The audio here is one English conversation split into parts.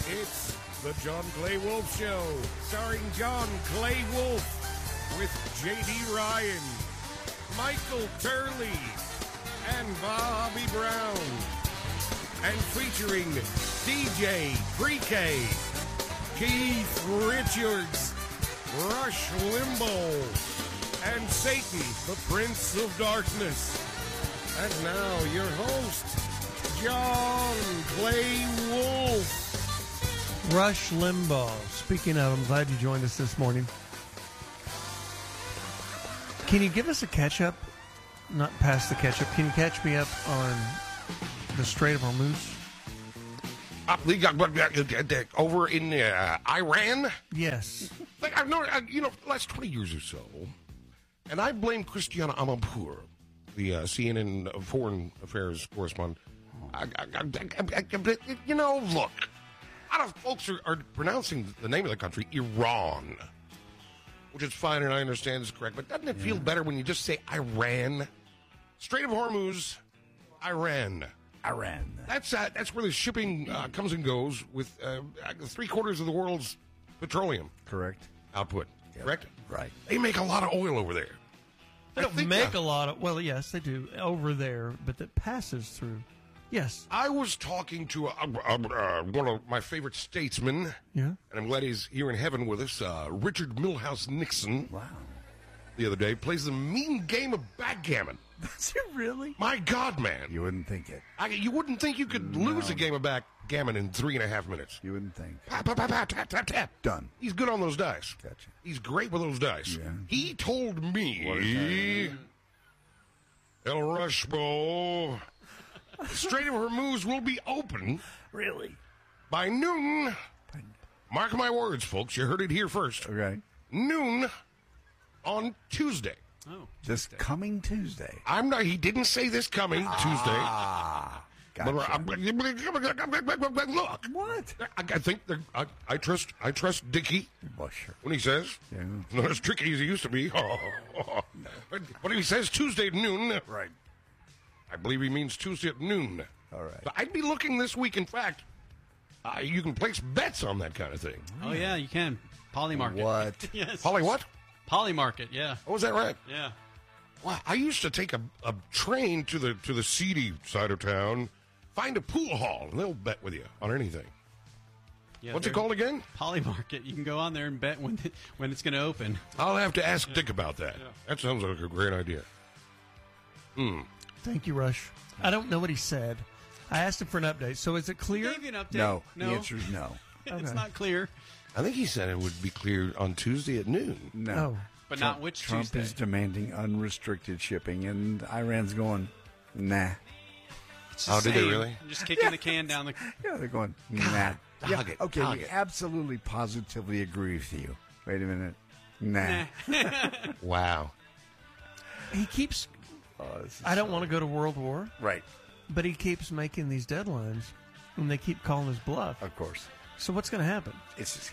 It's the John Clay Wolf Show, starring John Clay Wolf with J.D. Ryan, Michael Turley, and Bobby Brown. And featuring DJ Pre-K, Keith Richards, Rush Limbaugh, and Satan, the Prince of Darkness. And now your host, John Clay Wolf. Rush Limbaugh. Speaking of, I'm glad you joined us this morning. Can you give us a catch-up? Not past the catch-up. Can you catch me up on the Strait of Hormuz? Over in Iran? Yes. I've known, the last 20 years or so, and I blame Christiana Amanpour, the CNN foreign affairs correspondent. Look, a lot of folks are pronouncing the name of the country Iran, which is fine, and I understand is correct, but doesn't it feel better when you just say Iran? Strait of Hormuz, Iran. That's where the shipping comes and goes with 3/4 of the world's petroleum. Correct. Output. Yep. Correct? Right. They make a lot of oil over there. They don't make a lot of... Well, yes, they do over there, but that passes through. Yes. I was talking to one of my favorite statesmen, and I'm glad he's here in heaven with us, Richard Milhouse Nixon. Wow. The other day, plays a mean game of backgammon. Does it really? My God, man. You wouldn't think it. You wouldn't think you could lose a game of backgammon in 3.5 minutes. You wouldn't think. Tap, tap, tap, tap, tap, tap. Done. He's good on those dice. Gotcha. He's great with those dice. Yeah. He told me, El Rushbo, Strait of Hormuz will be open. Really? By noon. Mark my words, folks. You heard it here first. Okay. Noon on Tuesday. Oh, this coming Tuesday. I'm not. He didn't say this coming Tuesday. Gotcha. But look, what? I think I trust Dickie Well, sure. when he says. Yeah. Not as tricky as he used to be. But when he says Tuesday at noon, Right. I believe he means Tuesday at noon. All right. So I'd be looking this week. In fact, you can place bets on that kind of thing. Oh, yeah, you can. Polymarket. What? Yes. Polly, what? Polymarket, yeah. Oh, is that right? Yeah. Well, I used to take a train to the seedy side of town, find a pool hall, and they'll bet with you on anything. Yeah, What's it called again? Polymarket. You can go on there and bet when it's going to open. I'll have to ask Dick about that. Yeah. That sounds like a great idea. Thank you, Rush. I don't know what he said. I asked him for an update. So is it clear? Gave you an update. No. The answer is no. It's not clear. I think he said it would be clear on Tuesday at noon. No. Oh. But not which Trump Tuesday. is demanding unrestricted shipping, and Iran's going, nah. It's the Oh, did they same. really? Just kicking the can down the... Yeah, they're going, nah. Yeah, dog it, okay, dog we it. absolutely, positively agree with you. Wait a minute. Nah. Wow. He keeps... This is I don't want to go to World War, Right. but he keeps making these deadlines, and they keep calling his bluff. Of course. So what's going to happen? It's just...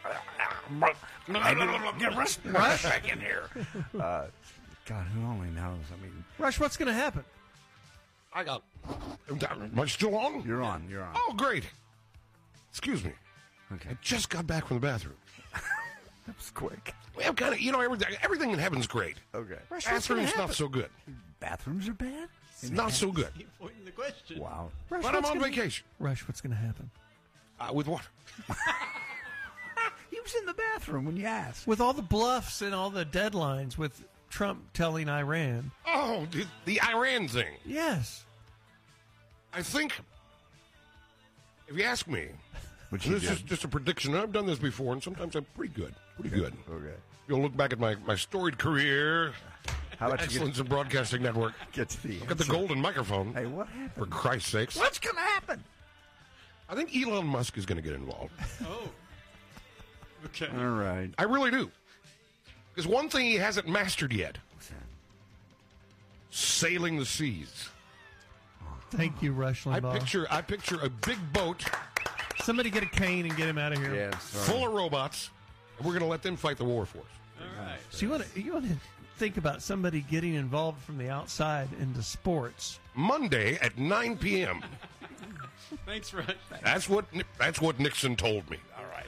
Get Rush back in here. God, who only knows? I mean, Rush, what's going to happen? I got... Am I still on? you're on. You're on. Oh, great. Excuse me. Okay. I just got back from the bathroom. That was quick. Well, kind of, everything in heaven's great. Okay. Rush, what's going Bathroom's to not happen? so good. Bathrooms are bad? Not so good. Keep pointing the question. Wow. Rush, But I'm what's on gonna- vacation. Rush, what's going to happen? With what? He was in the bathroom when you asked. With all the bluffs and all the deadlines with Trump telling Iran. Oh, the Iran thing. Yes. I think, if you ask me, Which this is just a prediction. I've done this before, and sometimes I'm pretty good. Pretty good. Okay. You'll look back at my storied career, How about you excellence in broadcasting network. get to the Look at the answer? golden microphone. Hey, what For happened? Christ's sakes. What's going to happen? I think Elon Musk is going to get involved. Oh. Okay. All right. I really do. Because one thing he hasn't mastered yet. What's that? Sailing the seas. Thank you, Rush Limbaugh. I picture a big boat Somebody get a cane and get him out of here. Yes. full of robots, and we're going to let them fight the war for us. All right. So you want to think about somebody getting involved from the outside into sports. Monday at 9 p.m. Thanks, Fred. That's what Nixon told me. All right.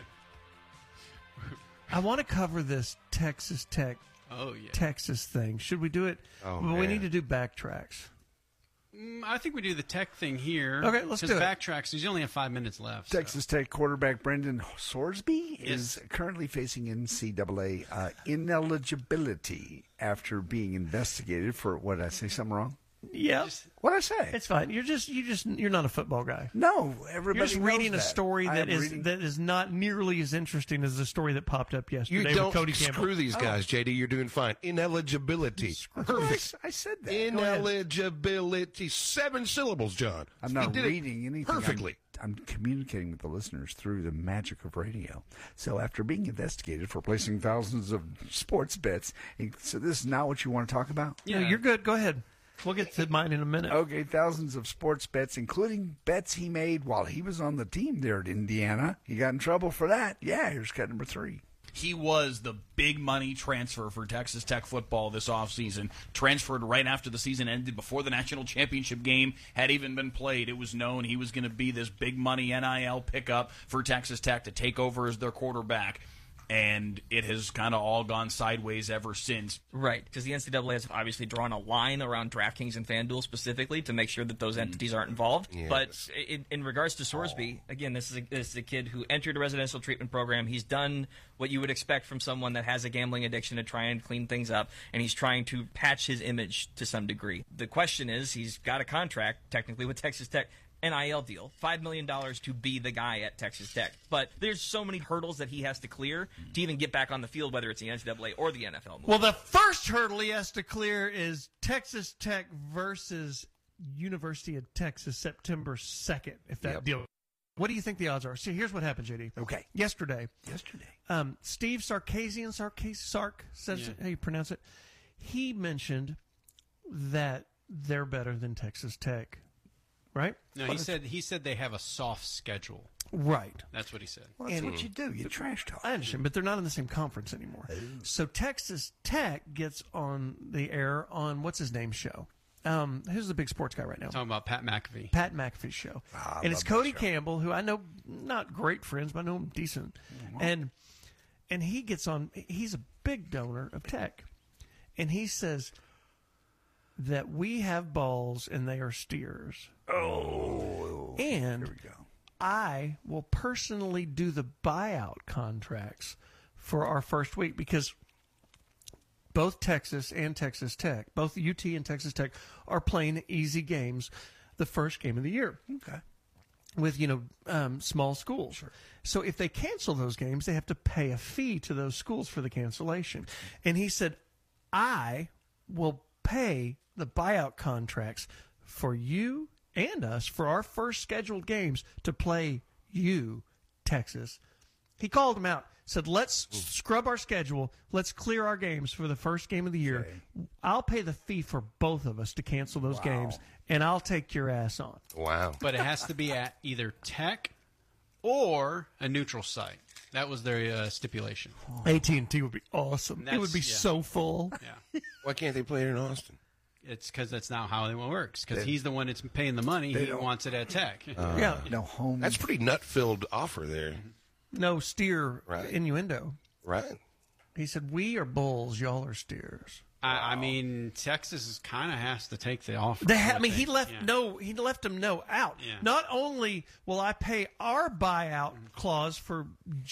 I want to cover this Texas Tech, Oh, yeah. Texas thing. Should we do it? Oh, well, we man. need to do backtracks. I think we do the Tech thing here. Okay, let's do it. Backtracks, because you only have 5 minutes left. so. Texas Tech quarterback Brendan Sorsby Yes. is currently facing NCAA ineligibility after being investigated for, what did I say something wrong? Yeah, What did I say? it's fine. You're not a football guy. No, everybody You're just knows reading a that. story I that am is reading- not nearly as interesting as the story that popped up You yesterday don't with Cody Campbell. screw these guys, JD. You're doing fine. Ineligibility. Perfect. I said that. Ineligibility. 7 syllables, John. I'm He not did it reading anything. perfectly. I'm communicating with the listeners through the magic of radio. So after being investigated for placing thousands of sports bets, so this is not what you want to talk about? No, you're good. Go ahead. We'll get to mine in a minute. Okay, thousands of sports bets, including bets he made while he was on the team there at Indiana. He got in trouble for that. Yeah, here's cut number 3. He was the big money transfer for Texas Tech football this offseason. Transferred right after the season ended, before the national championship game had even been played. It was known he was going to be this big money NIL pickup for Texas Tech to take over as their quarterback. And it has kind of all gone sideways ever since. Right, because the NCAA has obviously drawn a line around DraftKings and FanDuel specifically to make sure that those entities aren't involved. Yes. But in regards to Sorsby, again, this is a kid who entered a residential treatment program. He's done what you would expect from someone that has a gambling addiction to try and clean things up, and he's trying to patch his image to some degree. The question is, he's got a contract, technically, with Texas Tech. NIL deal, $5 million to be the guy at Texas Tech. But there's so many hurdles that he has to clear to even get back on the field, whether it's the NCAA or the NFL move. Well, the first hurdle he has to clear is Texas Tech versus University of Texas, September 2nd, if that deal. What do you think the odds are? See, here's what happened, JD. Okay. Yesterday, Yesterday. Steve Sarkisian, Sark says how you pronounce it. He mentioned that they're better than Texas Tech, right? No, he said they have a soft schedule. Right. That's what he said. Well, that's what you do. You trash talk. I understand, but they're not in the same conference anymore. So Texas Tech gets on the air on what's his name show. Who's the big sports guy right now? Talking about Pat McAfee. Pat McAfee's show. And it's Cody Campbell, who I know not great friends, but I know him decent. And he gets on. He's a big donor of Tech, and he says that we have balls and they are steers. Oh, And here we go. I will personally do the buyout contracts for our first week because both Texas and Texas Tech, both UT and Texas Tech, are playing easy games the first game of the year. Okay. With, small schools. Sure. So if they cancel those games, they have to pay a fee to those schools for the cancellation. And he said, I will pay the buyout contracts for you and us for our first scheduled games to play you, Texas. He called them out, said, let's scrub our schedule. Let's clear our games for the first game of the year. Okay. I'll pay the fee for both of us to cancel those games, and I'll take your ass on. Wow. But it has to be at either Tech or a neutral site. That was their stipulation. AT&T would be awesome. It would be Yeah. so full. Yeah. Why can't they play it in Austin? It's because that's not how it works. Because he's the one that's paying the money. He wants it at Tech. Yeah. No home. That's a pretty nut-filled offer there. No steer Right. innuendo. Right. He said, we are bulls, y'all are steers. I mean, Texas kind of has to take the offer. He left him no out. Yeah. Not only will I pay our buyout clause for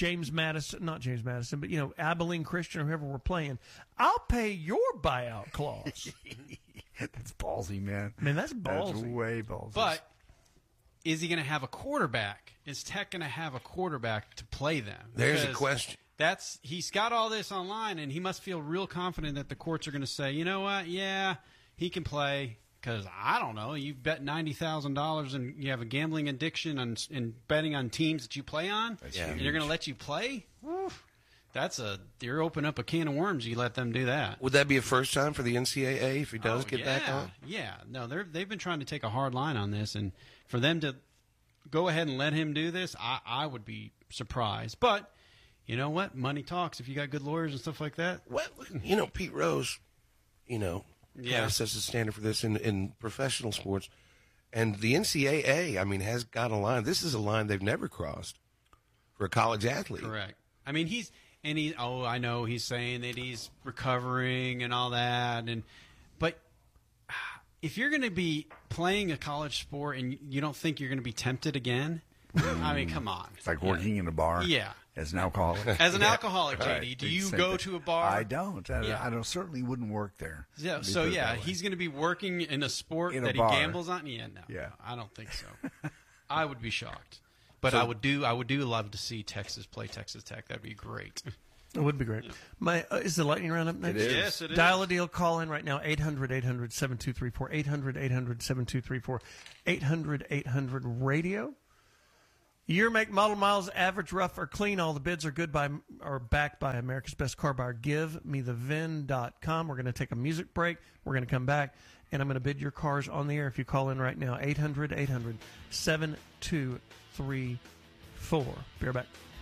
not James Madison, but Abilene Christian or whoever we're playing, I'll pay your buyout clause. That's ballsy, man. Man, that's That's ballsy. way ballsy. But is he going to have a quarterback? Is Tech going to have a quarterback to play them? There's a Because question. He's got all this online, and he must feel real confident that the courts are going to say, you know what? Yeah, he can play. Because I don't know, you bet $90,000 and you have a gambling addiction and betting on teams that you play on, and they're going to let you play. Oof. You're opening up a can of worms. You let them do that. Would that be a first time for the NCAA if he does get back on? Yeah, no, they've been trying to take a hard line on this, and for them to go ahead and let him do this, I would be surprised. But you know what? Money talks. If you got good lawyers and stuff like that. Well, Pete Rose, kind of sets the standard for this in professional sports. And the NCAA, I mean, has got a line. This is a line they've never crossed for a college athlete. Correct. I mean, I know he's saying that he's recovering and all that, but if you're going to be playing a college sport and you don't think you're going to be tempted again, I mean, come on. It's like working in a bar. Yeah. As an alcoholic. As an alcoholic, JD, Right. do you Same go thing. to a bar? I don't. Yeah. I certainly wouldn't work there. Yeah. Be So put it yeah, that way. he's going to be working in a sport In a that he bar. gambles on. Yeah, no. Yeah. I don't think so. I would be shocked, but I would do love to see Texas play Texas Tech. That'd be great. It would be great. Is the lightning round up next? It is. Yes, it is. Dial a deal, call in right now, 800-800-7234, 800-800-7234, 800-800-RADIO. Year, make, model, miles, average, rough, or clean. All the bids are backed by America's Best Car Buyer. GiveMeTheVin.com. We're going to take a music break. We're going to come back, and I'm going to bid your cars on the air if you call in right now, 800-800-7234. Be right back.